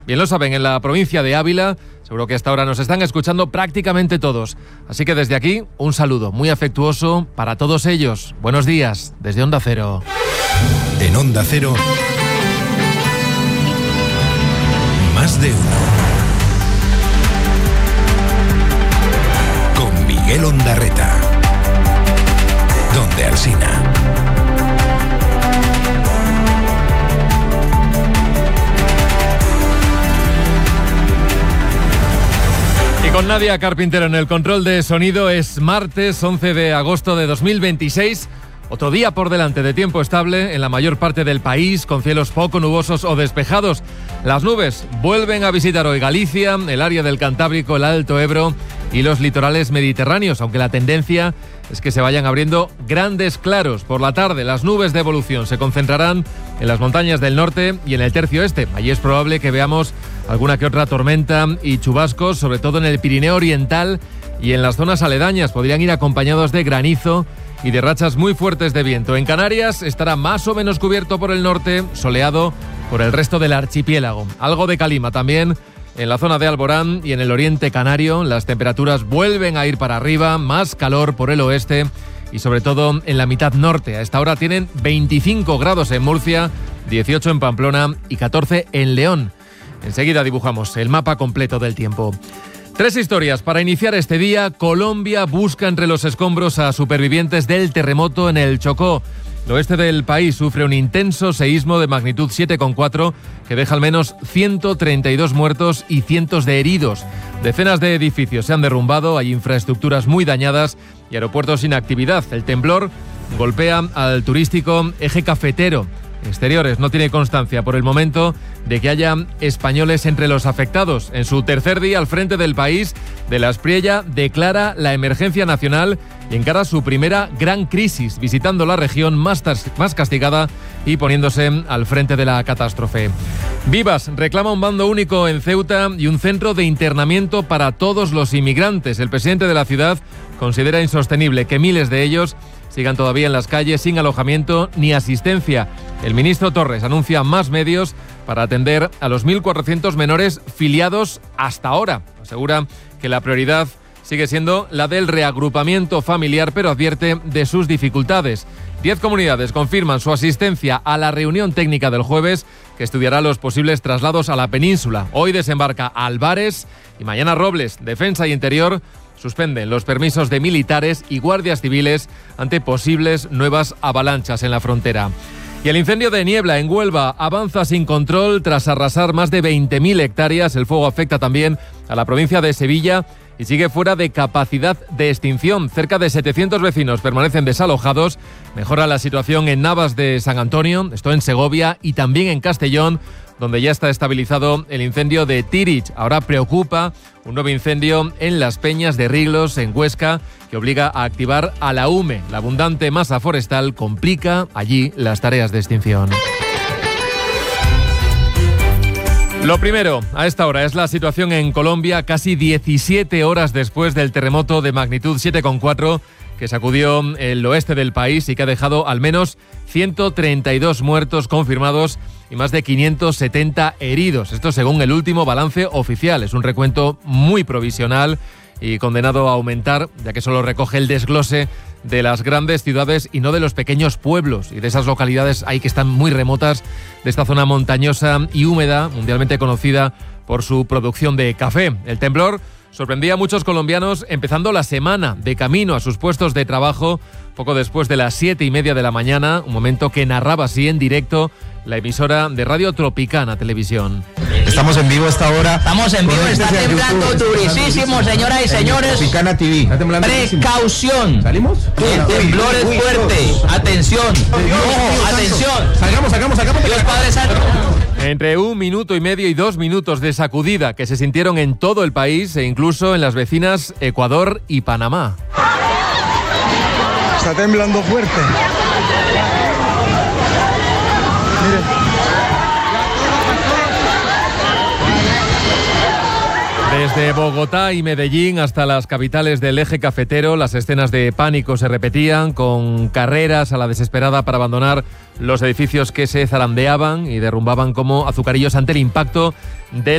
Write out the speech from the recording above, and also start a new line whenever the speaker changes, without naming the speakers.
Bien lo saben, en la provincia de Ávila, seguro que hasta ahora nos están escuchando prácticamente todos. Así que desde aquí, un saludo muy afectuoso para todos ellos. Buenos días, desde Onda Cero.
En Onda Cero, Más de Uno. Con Miguel Ondarreta. Donde Alsina.
Con Nadia Carpintero en el control de sonido. Es martes 11 de agosto de 2026. Otro día por delante de tiempo estable en la mayor parte del país, con cielos poco nubosos o despejados. Las nubes vuelven a visitar hoy Galicia, el área del Cantábrico, el Alto Ebro y los litorales mediterráneos, aunque la tendencia es que se vayan abriendo grandes claros. Por la tarde, las nubes de evolución se concentrarán en las montañas del norte y en el tercio este. Allí es probable que veamos alguna que otra tormenta y chubascos, sobre todo en el Pirineo Oriental y en las zonas aledañas. Podrían ir acompañados de granizo y de rachas muy fuertes de viento. En Canarias estará más o menos cubierto por el norte, soleado por el resto del archipiélago. Algo de calima también en la zona de Alborán y en el oriente canario. Las temperaturas vuelven a ir para arriba, más calor por el oeste y sobre todo en la mitad norte. A esta hora tienen 25 grados en Murcia, 18 en Pamplona y 14 en León. Enseguida dibujamos el mapa completo del tiempo. 3 historias para iniciar este día. Colombia busca entre los escombros a supervivientes del terremoto en el Chocó. El oeste del país sufre un intenso seísmo de magnitud 7,4 que deja al menos 132 muertos y cientos de heridos. Decenas de edificios se han derrumbado, hay infraestructuras muy dañadas y aeropuertos sin actividad. El temblor golpea al turístico eje cafetero. Exteriores no tiene constancia por el momento de que haya españoles entre los afectados. En su tercer día al frente del país, De la Espriella declara la emergencia nacional y encara su primera gran crisis, visitando la región más castigada y poniéndose al frente de la catástrofe. Vivas reclama un bando único en Ceuta y un centro de internamiento para todos los inmigrantes. El presidente de la ciudad considera insostenible que miles de ellos sigan todavía en las calles sin alojamiento ni asistencia. El ministro Torres anuncia más medios para atender a los 1.400 menores filiados hasta ahora. Asegura que la prioridad sigue siendo la del reagrupamiento familiar, pero advierte de sus dificultades. 10 comunidades confirman su asistencia a la reunión técnica del jueves que estudiará los posibles traslados a la península. Hoy desembarca Álvarez y mañana Robles. Defensa y Interior suspenden los permisos de militares y guardias civiles ante posibles nuevas avalanchas en la frontera. Y el incendio de Niebla en Huelva avanza sin control tras arrasar más de 20.000 hectáreas. El fuego afecta también a la provincia de Sevilla y sigue fuera de capacidad de extinción. Cerca de 700 vecinos permanecen desalojados. Mejora la situación en Navas de San Antonio, esto en Segovia, y también en Castellón, donde ya está estabilizado el incendio de Tirich. Ahora preocupa un nuevo incendio en Las Peñas de Riglos, en Huesca, que obliga a activar a la UME. La abundante masa forestal complica allí las tareas de extinción. Lo primero, a esta hora, es la situación en Colombia, casi 17 horas después del terremoto de magnitud 7,4 que sacudió el oeste del país y que ha dejado al menos 132 muertos confirmados y más de 570 heridos. Esto según el último balance oficial. Es un recuento muy provisional y condenado a aumentar, ya que solo recoge el desglose de las grandes ciudades y no de los pequeños pueblos y de esas localidades ahí que están muy remotas de esta zona montañosa y húmeda, mundialmente conocida por su producción de café. El temblor sorprendía a muchos colombianos empezando la semana de camino a sus puestos de trabajo poco después de las 7:30 de la mañana, un momento que narraba así en directo la emisora de Radio Tropicana Televisión.
Estamos en vivo a esta hora.
Estamos en vivo, está temblando durísimo, señoras y señores.
Tropicana TV.
Precaución.
¿Salimos?
El temblor es fuerte. Atención. Ojo, atención.
Sacamos.
Dios Padre Santo.
Entre 1 minuto y medio y 2 minutos de sacudida que se sintieron en todo el país e incluso en las vecinas Ecuador y Panamá.
Está temblando fuerte. Miren.
Desde Bogotá y Medellín hasta las capitales del eje cafetero, las escenas de pánico se repetían, con carreras a la desesperada para abandonar los edificios que se zarandeaban y derrumbaban como azucarillos ante el impacto del